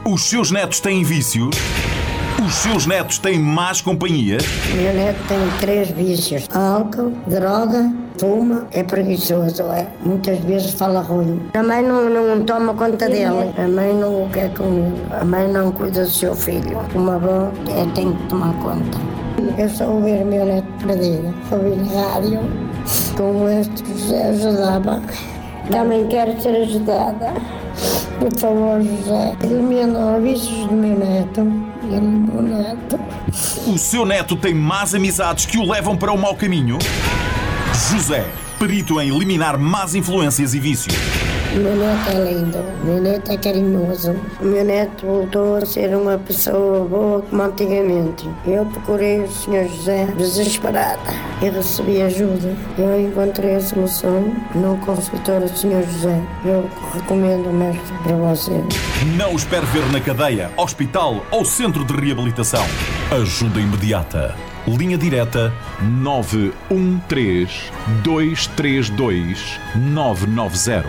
Os seus netos têm vícios? Os seus netos têm más companhia? O meu neto tem 3 vícios: álcool, droga, fuma, é preguiçoso, é. Muitas vezes fala ruim. A mãe não toma conta dele, a mãe não o quer com ele, a mãe não cuida do seu filho. Uma avó tem que tomar conta. Eu só ouvir o meu neto perdido, ouvir na rádio, como este José ajudava. Também quero ser ajudada. Por favor, José, elimina os vícios do meu neto. Ele é meu neto. O seu neto tem más amizades que o levam para o mau caminho? José, perito em eliminar más influências e vícios. O meu neto é lindo, o meu neto é carinhoso. O meu neto voltou a ser uma pessoa boa como antigamente. Eu procurei o Sr. José desesperada e recebi ajuda. Eu encontrei a solução no consultório do Sr. José. Eu recomendo o mestre para você. Não o espere ver na cadeia, hospital ou centro de reabilitação. Ajuda imediata. Linha direta 913 232 990.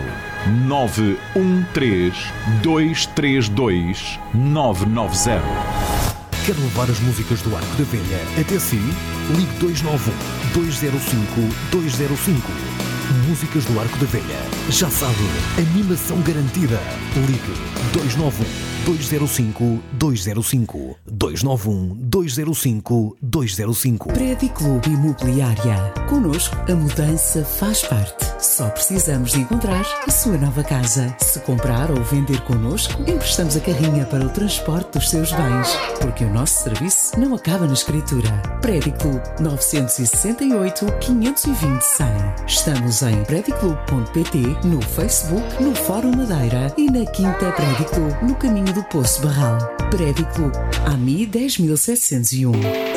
913 232 990. Quer levar as músicas do Arco da Velha até si? Ligue 291 205 205. Músicas do Arco da Velha. Já sabe, animação garantida. Ligue 291 205 205. 291 205 205. Prédio Clube Imobiliária. Connosco, a mudança faz parte. Só precisamos de encontrar a sua nova casa. Se comprar ou vender connosco, emprestamos a carrinha para o transporte dos seus bens. Porque o nosso serviço não acaba na escritura. Prédio Clube 968 520 100. Estamos em prediclube.pt, no Facebook, no Fórum Madeira e na Quinta Prédio Clube, no caminho do Poço Barral. Prédio Clube, AMI 10701.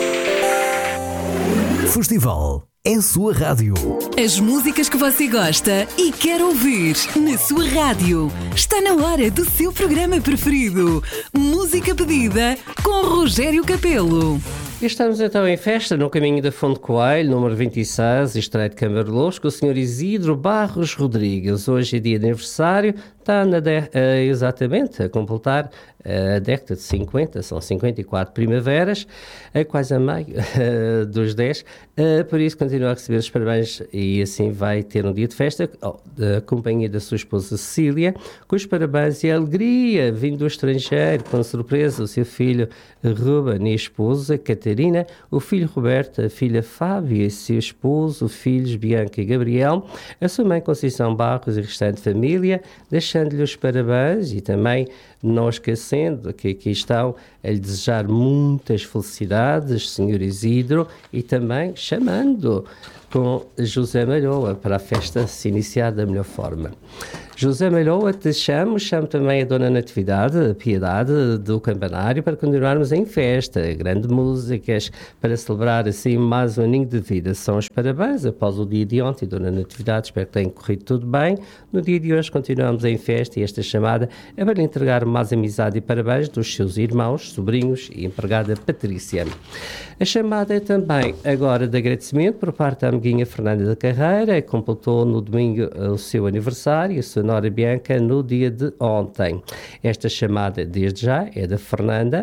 Festival é a sua rádio. As músicas que você gosta e quer ouvir na sua rádio. Está na hora do seu programa preferido. Música pedida com Rogério Capelo. E estamos então em festa no caminho da Fonte Coelho, número 26, Estreito de Cambarelos, com o Sr. Isidro Barros Rodrigues. Hoje é dia de aniversário, está exatamente a completar a década de 50, são 54 primaveras, quase a meio dos 10, por isso continua a receber os parabéns e assim vai ter um dia de festa, da companhia da sua esposa Cecília, com os parabéns e a alegria, vindo do estrangeiro, com surpresa, o seu filho Ruben e a esposa Catarina, o filho Roberto, a filha Fábia e seu esposo, filhos Bianca e Gabriel, a sua mãe Conceição Barros e a restante família, deixando-lhe os parabéns e também não esquecendo que aqui estão a lhe desejar muitas felicidades, Sr. Isidro, e também chamando com José Malhoa para a festa se iniciar da melhor forma. José Malhoa, te chamo também a Dona Natividade, a Piedade do Campanário, para continuarmos em festa, grandes músicas, para celebrar assim mais um aninho de vida. São os parabéns após o dia de ontem, Dona Natividade, espero que tenha corrido tudo bem. No dia de hoje continuamos em festa e esta chamada é para lhe entregar mais amizade e parabéns dos seus irmãos, sobrinhos e empregada Patrícia. A chamada é também agora de agradecimento por parte da amiguinha Fernanda da Carreira, que completou no domingo o seu aniversário, a sua nora Bianca, no dia de ontem. Esta chamada, desde já, é da Fernanda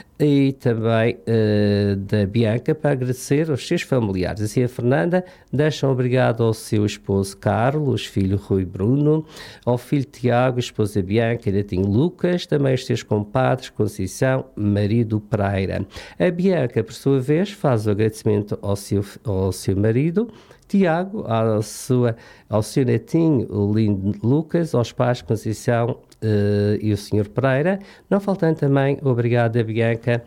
e também da Bianca para agradecer aos seus familiares. Assim, a Fernanda deixa um obrigado ao seu esposo Carlos, filho Rui Bruno, ao filho Tiago, esposa Bianca e netinho Lucas, também os seus compadres Conceição, marido Pereira. A Bianca, por sua vez, faz o agradecimento ao seu marido, Tiago, ao seu netinho, o lindo Lucas, aos pais Conceição e o Sr. Pereira, não faltando também obrigado a Bianca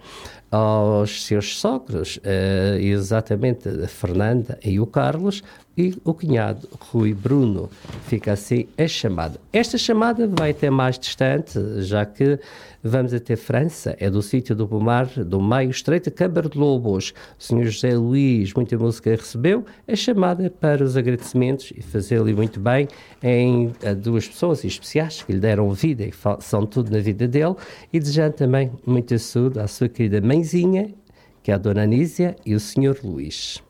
aos seus sogros, exatamente a Fernanda e o Carlos, e o cunhado Rui Bruno. Fica assim a chamada. Esta chamada vai até mais distante, já que vamos até França, é do sítio do Pomar, do meio estreito de Câmara de Lobos. O Sr. José Luís, muita música recebeu, a chamada para os agradecimentos e fazê-lo muito bem em duas pessoas especiais que lhe deram vida e são tudo na vida dele, e desejando também muita saúde à sua querida mãezinha, que é a Dona Anísia, e o Sr. Luís.